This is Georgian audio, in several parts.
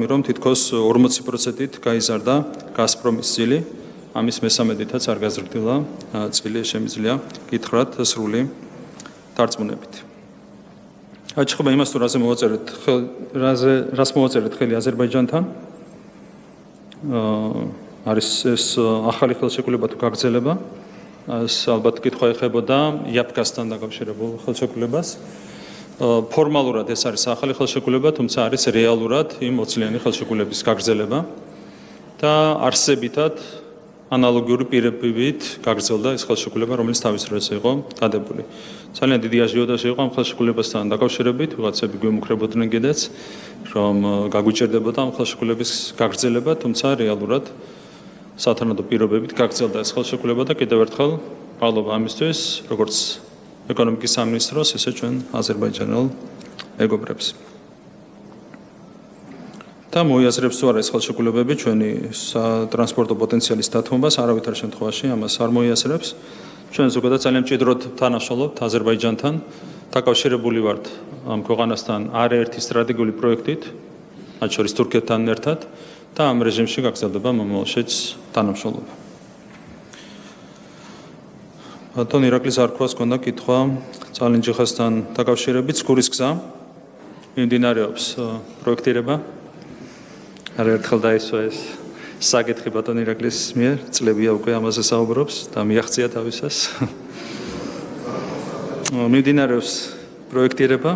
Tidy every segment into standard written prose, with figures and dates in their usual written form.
ნათქვამი, რომ თითქოს 40%-ით გაიზარდა გაზპრომის წილი, ამის მესამედითაც არ გაზრდილა წილი, შემიძლია გითხრათ სრული დარწმუნებით. აშხება იმას, თუ რას მოვაწერეთ ხელი აზერბაიჯანთან, არის ეს ახალი ხელშეკრულება თუ გაგრძელება, ეს ალბათ კითხვა ეხებოდა იაფგასთან დაკავშირებულ ხელშეკრულებას. ფორმალურად ეს არის ახალი ხელშეკრულება, თუმცა არის რეალურად იმ 20-წლიანი ხელშეკრულების გაგრძელება და არსებითად ანალოგიური პირობებით გაგრძელდა ეს ხელშეკრულება, რომელიც თავის დროს იყო გადებული. ძალიან დიდი აჟიოტაჟი იყო ამ ხელშეკრულებასთან დაკავშირებით, ვიღაცები გვემუქრებოდნენ კიდეც, რომ გაგვიჭირდებოდა ამ ხელშეკრულების გაგრძელება, თუმცა რეალურად სათანადო პირობებით გაგრძელდა ეს ხელშეკრულება და კიდევ ერთხელ მადლობა ამისთვის, როგორც ეკონომიკის სამინისტროს, ესე ჩვენ აზერბაიჯანელ მეგობრებს. და მოიაზრებს თუ არა ეს ხელშეკრულებები ჩვენი სატრანსპორტო პოტენციალის დათმობას, არავითარ შემთხვევაში ამას არ მოიაზრებს. ჩვენ ზოგადად ძალიან მჭიდროდ თანამშრომლობთ აზერბაიჯანთან, დაკავშირებული ვართ ამ ქვეყანასთან არაერთი სტრატეგიული პროექტით, მათ შორის თურქეთთან ერთად და ამ რეჟიმში გაგრძელდება მომავალშიც თანამშრომლობა. ბატონ ირაკლის არქვას ჰქონდა კითხვა წალენჯიხასთან დაკავშირებით, სქურის გზა მიმდინარეობს პროექტირება. არაერთხელ დაისვა ეს საკითხი ბატონ ირაკლის მიერ, წლებია უკვე ამაზე საუბრობს და მიაღწია თავისას. მიმდინარეობს პროექტირება.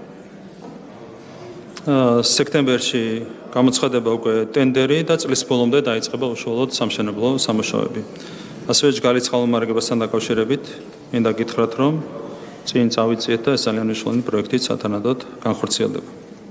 სექტემბერში გამოცხადება უკვე ტენდერი და წლის ბოლომდე დაიწყება უშუალოდ სამშენებლო სამუშაოები. ასევე ჯგალის წყალმომარაგებასთან დაკავშირებით მინდა გითხრათ, რომ წინ წავიწიეთ და ეს ძალიან მნიშვნელოვანი პროექტით სათანადოდ განხორციელდება.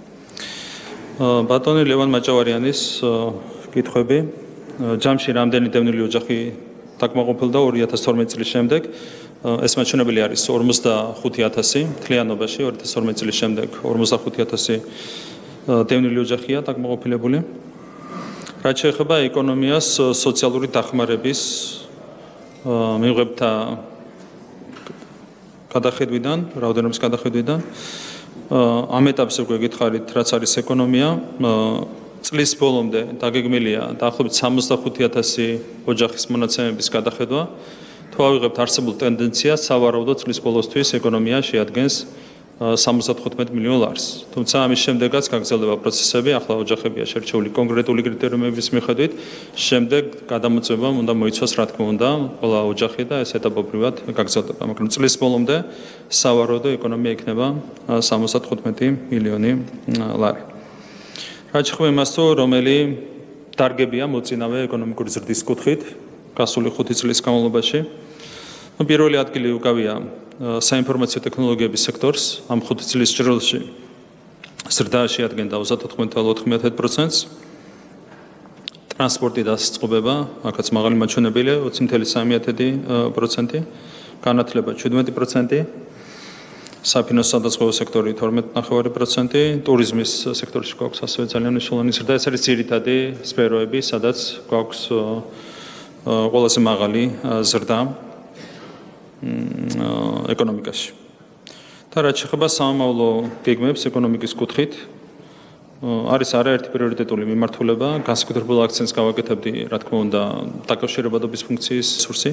ბატონი ლევან მაჭავარიანის კითხვები. ჯამში რამდენი დევნილი ოჯახი დაკმაყოფილდა 2012 წლის შემდეგ? ეს მაჩვენებელი არის 45,000 მთლიანობაში, 2012 წლის შემდეგ 45,000 დევნილი ოჯახია დაკმაყოფილებული. რაც შეეხება ეკონომიას, სოციალური დახმარების მიღებთა გადახედვიდან, რაოდენობის გადახედვიდან, ამ ეტაპზე უკვე გითხარით, რაც არის ეკონომია, წლის ბოლომდე დაგეგმილია დაახლოებით 65,000 ოჯახის მონაცემების გადახედვა. თუ ავიღებთ არსებულ ტენდენციას, სავარაუდოდ წლის ბოლოსთვის ეკონომია შეადგენს 75 მილიონ ლარს. თუმცა ამის შემდეგაც გაგრძელდება პროცესები, ახლა ოჯახებია შერჩეული კონკრეტული კრიტერიუმების მიხედვით, შემდეგ გადამოწმება უნდა მოიცვას, რა თქმა უნდა, ყველა ოჯახი და ეს ეტაპობრივად გაგრძელდება. მაგრამ წლის ბოლომდე სავარაუდო ეკონომია იქნება 75 მილიონი ლარი. რაც შეეხება იმას, თუ რომელი დარგებია მოწინავე ეკონომიკური ზრდის კუთხით გასული 5 წლის განმავლობაში, პირველი ადგილი უკავია საინფორმაციო ტექნოლოგიების სექტორს, ამ 5 წლის ჭრილში ზრდა შეადგენდა 34,4%. ტრანსპორტი და ასწყობება, აქაც მაღალი მაჩვენებელია 20,3%, განათლება 17%, საფინანსო სადაზღვევო სექტორი 12,9%, ტურიზმის სექტორში გვაქვს ასევე ძალიან მნიშვნელოვანი ზრდა. ეს არის ძირითადი სფეროები, სადაც გვაქვს ყველაზე მაღალი ზრდა ეკონომიკაში. და რაც შეეხება სამომავლო გეგმებს ეკონომიკის კუთხით, არის არაერთი პრიორიტეტული მიმართულება, განსაკუთრებულ აქცენტს გავაკეთებდი, რა თქმა უნდა, დაკავშირებადობის ფუნქციის რესურსი.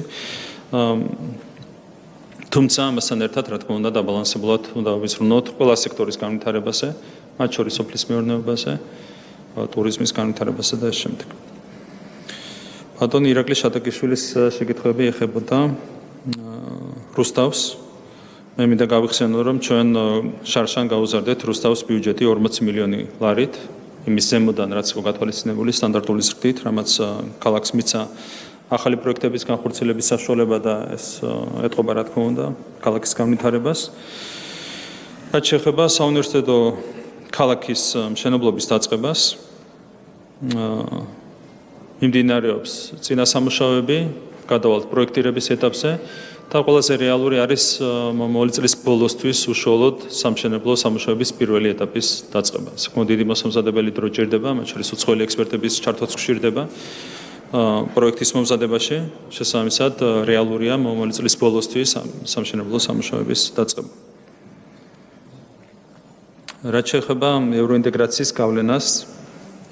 თუმცა ამასთან ერთად, რა თქმა უნდა, დაბალანსებულად უნდა ვიზრუნოთ ყველა სექტორის განვითარებაზე, მათ შორის სოფლის მეურნეობაზე, ტურიზმის განვითარებაზე და ამ შემდეგ. ბატონ ირაკლის შატაკიშვილის შეკითხვები ეხებოდა რუსთავს. მე მინდა გავიხსენო, რომ ჩვენ შარშან გავუზარდეთ რუსთავს ბიუჯეტი 40 მილიონი ლარით, იმის ზემოდან, რაც იყო გათვალისწინებული სტანდარტული ზრდით, რამაც ქალაქს მიცა ახალი პროექტების განხორციელების საშუალება და ეს ეთყობა, რა თქმა უნდა, ქალაქის განვითარებას. რაც შეეხება საუნივერსიტეტო ქალაქის მშენებლობის დაწყებას, მიმდინარეობს წინა სამუშაოები, გადავალთ პროექტირების ეტაპზე და ყველაზე რეალური არის მომავალი წლის ბოლოსთვის უშუალოდ სამშენებლო სამუშაოების პირველი ეტაპის დაწყება. საკმაოდ დიდი მოსამზადებელი დრო ჭირდება, მათ შორის უცხოელი ექსპერტების ჩართვაც ხშირდება პროექტის მომზადებაში. შესაბამისად, რეალურია მომავალი წლის ბოლოსთვის სამშენებლო სამუშაოების დაწყება. რაც შეეხება ევროინტეგრაციის გავლენას